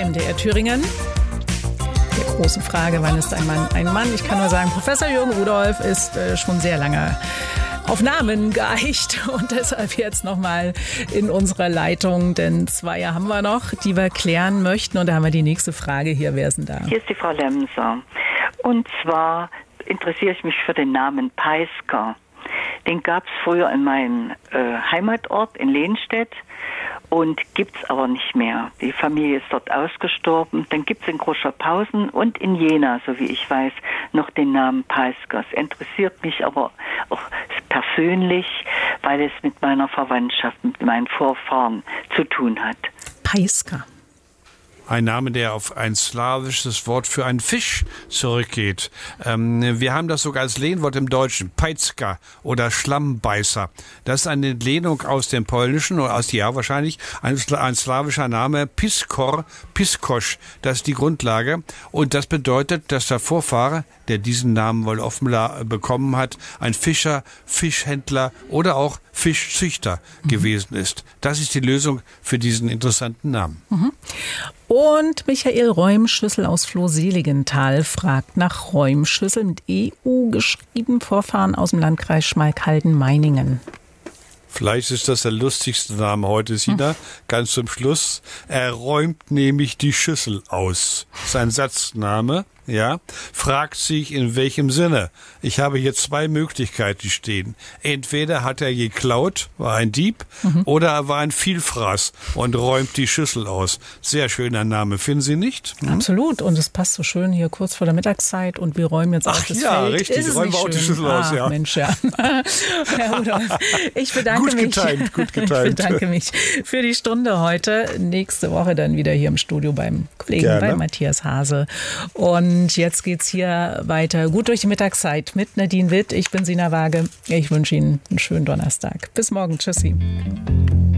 MDR Thüringen. Der großen Frage, wann ist ein Mann ein Mann? Ich kann nur sagen, Professor Jürgen Rudolph ist schon sehr lange auf Namen geeicht und deshalb jetzt nochmal in unserer Leitung, denn 2 haben wir noch, die wir klären möchten und da haben wir die nächste Frage hier. Wer ist denn da? Hier ist die Frau Lemser und zwar interessiere ich mich für den Namen Peisker. Den gab es früher in meinem Heimatort in Lehnstedt und gibt es aber nicht mehr. Die Familie ist dort ausgestorben. Dann gibt es in Großscharphausen und in Jena, so wie ich weiß, noch den Namen Peisker. Es interessiert mich aber auch persönlich, weil es mit meiner Verwandtschaft, mit meinen Vorfahren zu tun hat. Peisker. Ein Name, der auf ein slawisches Wort für einen Fisch zurückgeht. Wir haben das sogar als Lehnwort im Deutschen. Peizka oder Schlammbeißer. Das ist eine Entlehnung aus dem Polnischen oder aus Ja wahrscheinlich. Ein slawischer Name. Piskor, Piskosch. Das ist die Grundlage. Und das bedeutet, dass der Vorfahre, der diesen Namen wohl offenbar bekommen hat, ein Fischer, Fischhändler oder auch Fischzüchter gewesen ist. Das ist die Lösung für diesen interessanten Namen. Und Michael Räumschüssel aus Flohseligenthal fragt nach Räumschüssel mit EU geschrieben, Vorfahren aus dem Landkreis Schmalkalden-Meiningen. Vielleicht ist das der lustigste Name heute, Sina. Ganz zum Schluss. Er räumt nämlich die Schüssel aus. Sein Satzname, ja. Fragt sich, in welchem Sinne. Ich habe hier 2 Möglichkeiten stehen. Entweder hat er geklaut, war ein Dieb, oder er war ein Vielfraß und räumt die Schüssel aus. Sehr schöner Name, finden Sie nicht? Absolut. Und es passt so schön hier kurz vor der Mittagszeit und wir räumen jetzt auch das ja, Feld. Richtig. Ist Räumen wir auch die Schüssel aus, ja. Mensch, ja. Herr Rudolph, ich bedanke gut getimt. Ich bedanke mich für die Stunde heute. Nächste Woche dann wieder hier im Studio beim Kollegen, bei Matthias Hase. Und jetzt geht's hier weiter gut durch die Mittagszeit mit Nadine Witt. Ich bin Sina Waage. Ich wünsche Ihnen einen schönen Donnerstag. Bis morgen. Tschüssi.